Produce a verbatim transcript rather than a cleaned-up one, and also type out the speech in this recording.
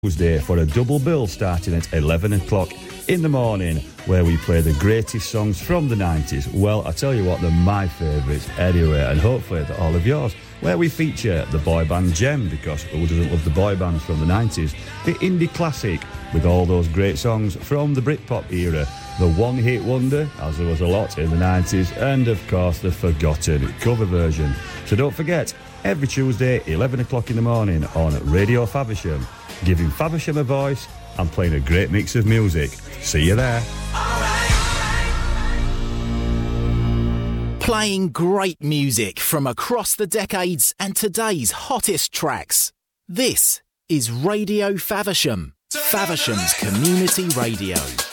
Tuesday for a double bill starting at eleven o'clock in the morning, where we play the greatest songs from the nineties. Well, I tell you what, they're my favourites anyway, and hopefully they're all of yours, where we feature the boy band Gem, because who doesn't love the boy bands from the nineties, the indie classic with all those great songs from the Britpop era, the one-hit wonder, as there was a lot in the nineties, and of course the forgotten cover version. So don't forget, every Tuesday, eleven o'clock in the morning on Radio Faversham, giving Faversham a voice and playing a great mix of music. See you there. Playing great music from across the decades and today's hottest tracks. This is Radio Faversham, Faversham's community radio.